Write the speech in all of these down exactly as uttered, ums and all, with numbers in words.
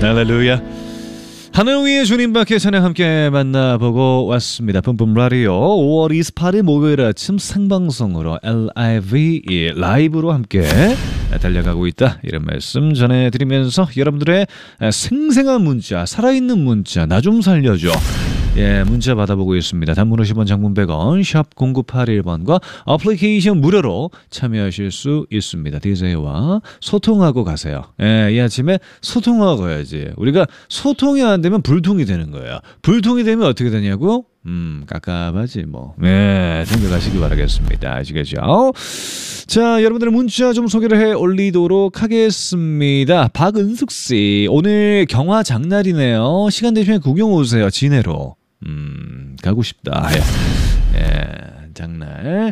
할렐루야. 하늘 위에 주님밖에 찬양 함께 만나보고 왔습니다. 뿜뿜 라디오 오월 이십팔일 목요일 아침 생방송으로 라이브 라이브로 함께 달려가고 있다, 이런 말씀 전해드리면서 여러분들의 생생한 문자, 살아있는 문자 나 좀 살려줘, 예, 문자 받아보고 있습니다. 단문 오십 원, 장문 백 원, 샵 공구팔일 번과 어플리케이션 무료로 참여하실 수 있습니다. 디제이와 소통하고 가세요. 예, 이 아침에 소통하고 가야지. 우리가 소통이 안 되면 불통이 되는 거예요. 불통이 되면 어떻게 되냐고? 음, 깝깝하지 뭐. 네, 생각하시기 바라겠습니다. 아시겠죠? 자, 여러분들의 문자 좀 소개를 해 올리도록 하겠습니다. 박은숙씨, 오늘 경화 장날이네요. 시간 되시면 구경 오세요. 진해로. 음, 가고 싶다. 예, 예, 장날.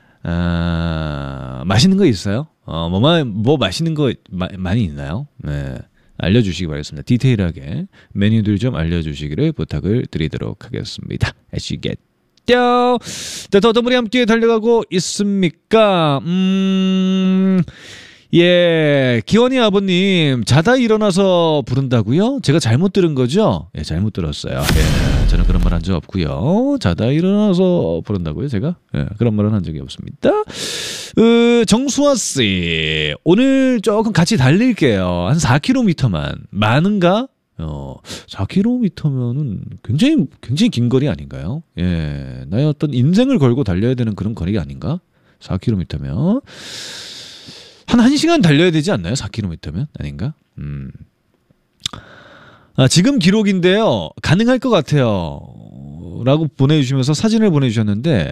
아, 맛있는 거 있어요? 어, 뭐, 뭐 맛있는 거 마, 많이 있나요? 네. 알려주시기 바라겠습니다. 디테일하게 메뉴들 좀 알려주시기를 부탁을 드리도록 하겠습니다. 아시겠죠? 자, 더 더블이 함께 달려가고 있습니까? 음... 예, 기원이 아버님 자다 일어나서 부른다고요? 제가 잘못 들은 거죠? 예, 잘못 들었어요. 예, 저는 그런 말 한 적 없고요. 자다 일어나서 부른다고요? 제가? 예, 그런 말은 한 적이 없습니다. 으, 정수아 씨, 오늘 조금 같이 달릴게요. 한 사 킬로미터만. 많은가? 어, 사 킬로미터면은 굉장히 굉장히 긴 거리 아닌가요? 예, 나의 어떤 인생을 걸고 달려야 되는 그런 거리가 아닌가? 사 킬로미터면 한 1시간 달려야 되지 않나요? 사 킬로미터면? 아닌가? 음. 아, 지금 기록인데요. 가능할 것 같아요. 라고 보내주시면서 사진을 보내주셨는데,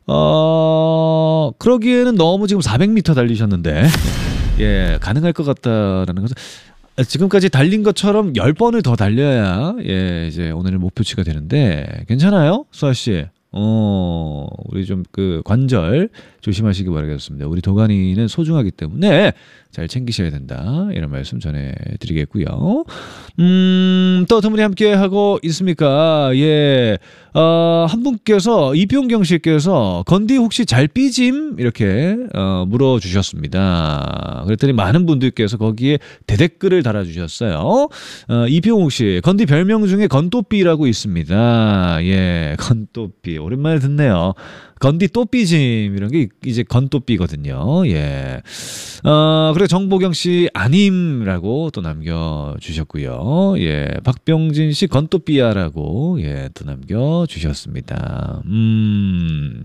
어, 그러기에는 너무 지금 사백 미터 달리셨는데, 예, 가능할 것 같다라는 것은, 지금까지 달린 것처럼 십 번을 더 달려야, 예, 이제 오늘 목표치가 되는데, 괜찮아요? 수아씨? 어, 우리 좀 그 관절 조심하시기 바라겠습니다. 우리 도가니는 소중하기 때문에 잘 챙기셔야 된다, 이런 말씀 전해드리겠고요. 음, 또 어떤 분이 함께 하고 있습니까? 예, 어, 한 분께서 이병경 씨께서 건디 혹시 잘 삐짐? 이렇게 어, 물어주셨습니다. 그랬더니 많은 분들께서 거기에 대댓글을 달아주셨어요. 어, 이병욱 씨, 건디 별명 중에 건또삐라고 있습니다. 예, 건또삐 오랜만에 듣네요. 건디 또삐짐 이런 게 이제 건또삐거든요. 예. 어, 그리고 정보경 씨 아님이라고 또 남겨주셨고요. 예. 박병진 씨 건또삐야라고, 예, 또 남겨주셨습니다. 음.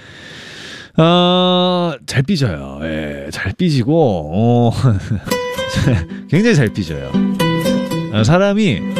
어, 잘 삐져요. 예. 잘 삐지고, 어, 굉장히 잘 삐져요. 어, 사람이